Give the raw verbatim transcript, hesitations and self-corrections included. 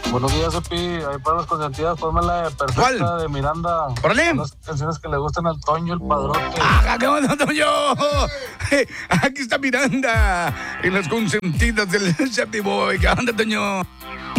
Buenos días, Epi. Ahí para los consentidas, ponme la perfecta ¿Cuál? de Miranda. ¡Órale! Las canciones que le gustan al Toño, el padrote. ¡Ah, qué bueno, Toño! Aquí está Miranda en las consentidas del Happy Boy. ¿Qué onda, Toño?